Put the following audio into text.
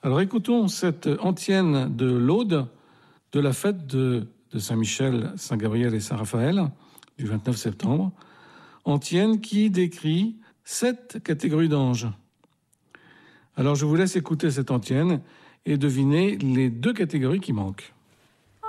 Alors écoutons cette antienne de l'Aude de la fête de Saint-Michel, Saint-Gabriel et Saint-Raphaël du 29 septembre. Antienne qui décrit 7 catégories d'anges. Alors je vous laisse écouter cette antienne et deviner les 2 catégories qui manquent.